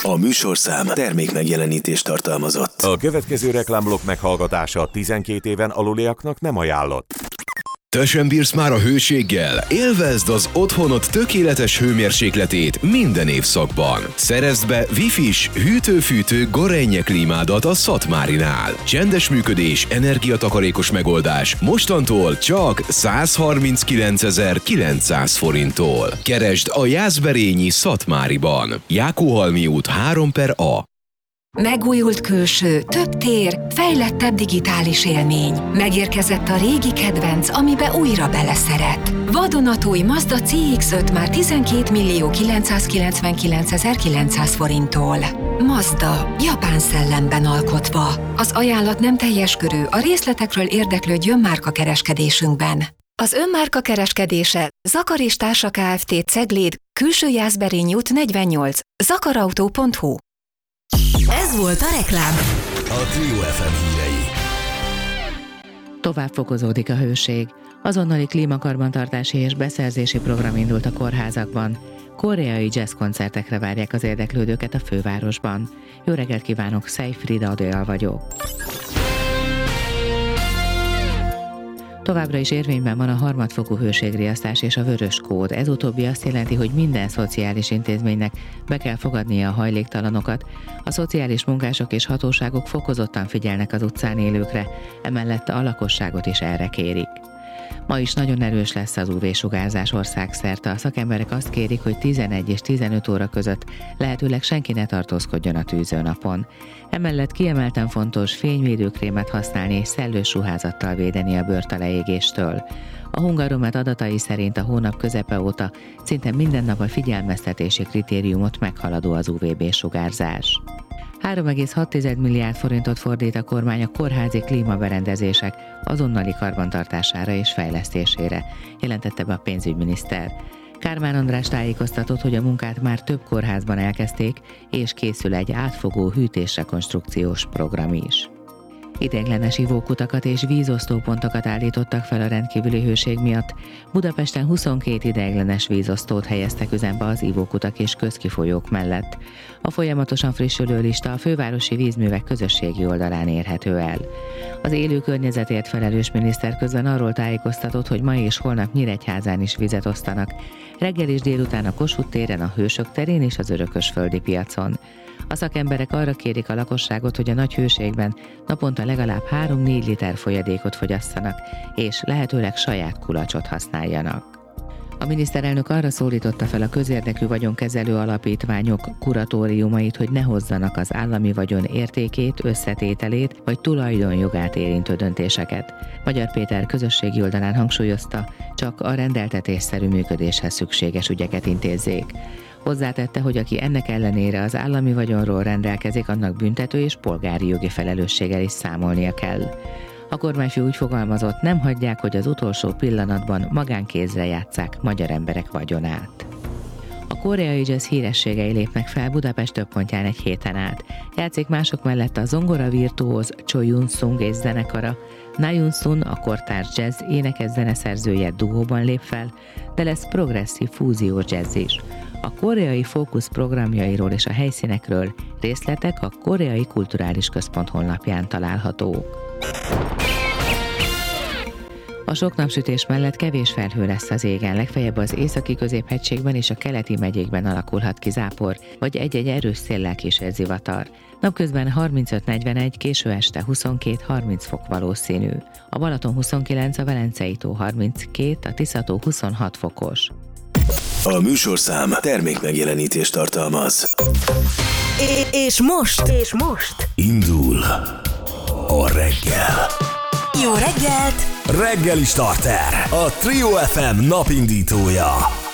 A műsorszám termékmegjelenítést tartalmazott. A következő reklámblokk meghallgatása 12 éven aluliaknak nem ajánlott. Te sem bírsz már a hőséggel? Élvezd az otthonod tökéletes hőmérsékletét minden évszakban. Szerezd be Wi-Fi-s, hűtő-fűtő Gorenje klímádat a Szatmárinál. Csendes működés, energiatakarékos megoldás. Mostantól csak 139.900 forinttól. Keresd a Jászberényi Szatmáriban. Jákóhalmi út 3/A. Megújult külső, több tér, fejlettebb digitális élmény. Megérkezett a régi kedvenc, amibe újra beleszeret. Vadonatúj Mazda CX-5 már 12.999.900 forinttól. Mazda, japán szellemben alkotva. Az ajánlat nem teljes körű, a részletekről érdeklődjön márkakereskedésünkben. Az önmárka kereskedése Zakar és Társa Kft. Cegléd, Külső Jászberényi út 48, zakarautó.hu. Ez volt a reklám. A Trio FM hírei. Tovább fokozódik a hőség. Azonnali klímakarbantartási és beszerzési program indult a kórházakban. Koreai jazzkoncertekre várják az érdeklődőket a fővárosban. Jó reggelt kívánok, Szej Frida Adél vagyok. Továbbra is érvényben van a harmadfokú hőségriasztás és a vörös kód. Ez utóbbi azt jelenti, hogy minden szociális intézménynek be kell fogadnia a hajléktalanokat. A szociális munkások és hatóságok fokozottan figyelnek az utcán élőkre, emellett a lakosságot is erre kérik. Ma is nagyon erős lesz az UV-sugárzás országszerte. A szakemberek azt kérik, hogy 11 és 15 óra között lehetőleg senki ne tartózkodjon a tűzőnapon. Emellett kiemelten fontos fényvédőkrémet használni és szellős ruházattal védeni a bőrt a leégéstől. A Hungaromet adatai szerint a hónap közepe óta szinte minden nap a figyelmeztetési kritériumot meghaladó az UVB-sugárzás. 3,6 milliárd forintot fordít a kormány a kórházi klímaberendezések azonnali karbantartására és fejlesztésére, jelentette be a pénzügyminiszter. Kármán András tájékoztatott, hogy a munkát már több kórházban elkezdték, és készül egy átfogó hűtésrekonstrukciós program is. Ideiglenes ivókutakat és vízosztópontokat állítottak fel a rendkívüli hőség miatt. Budapesten 22 ideiglenes vízosztót helyeztek üzembe az ivókutak és közkifolyók mellett. A folyamatosan frissülő lista a fővárosi vízművek közösségi oldalán érhető el. Az élő környezetért felelős miniszter közben arról tájékoztatott, hogy ma és holnap Nyíregyházán is vizet osztanak. Reggel és délután a Kossuth téren, a Hősök terén és az Örökösföldi piacon. A szakemberek arra kérik a lakosságot, hogy a nagy hőségben naponta legalább 3-4 liter folyadékot fogyasszanak, és lehetőleg saját kulacsot használjanak. A miniszterelnök arra szólította fel a közérdekű vagyonkezelő alapítványok kuratóriumait, hogy ne hozzanak az állami vagyon értékét, összetételét vagy tulajdonjogát érintő döntéseket. Magyar Péter közösségi oldalán hangsúlyozta, csak a rendeltetésszerű működéshez szükséges ügyeket intézzék. Hozzátette, hogy aki ennek ellenére az állami vagyonról rendelkezik, annak büntető és polgári jogi felelősséggel is számolnia kell. A kormányfő úgy fogalmazott, nem hagyják, hogy az utolsó pillanatban magánkézre játsszák magyar emberek vagyonát. A koreai jazz hírességei lépnek fel Budapest több pontján egy héten át. Játszik mások mellett a zongora virtuóz Cho Yun-sung és zenekara, Na Yun-sun, a kortárs jazz énekes zeneszerzője duóban lép fel, de lesz progresszív fúzió jazz is. A koreai fókusz programjairól és a helyszínekről részletek a Koreai Kulturális Központ honlapján találhatók. A sok napsütés mellett kevés felhő lesz az égen, legfeljebb az északi középhegységben és a keleti megyékben alakulhat ki zápor, vagy egy-egy erős széllel kísér zivatar. Napközben 35-41, késő este 22-30 fok valószínű. A Balaton 29, a Velencei tó 32, a Tisza-tó 26 fokos. A műsorszám termékmegjelenítést tartalmaz. És most Indul a reggel. jó reggelt! Reggeli starter, a Trio FM napindítója.